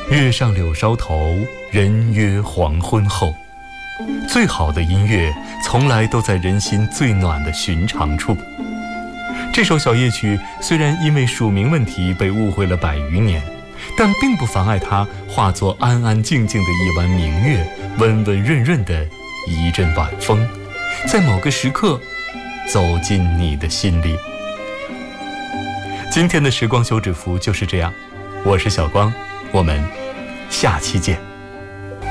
月上柳梢头，人约黄昏后。最好的音乐从来都在人心最暖的寻常处。这首小夜曲虽然因为署名问题被误会了100余年，但并不妨碍它化作安安静静的一弯明月，温温润润的一阵晚风，在某个时刻走进你的心里。今天的时光休止符就是这样，我是小光，我们下期见。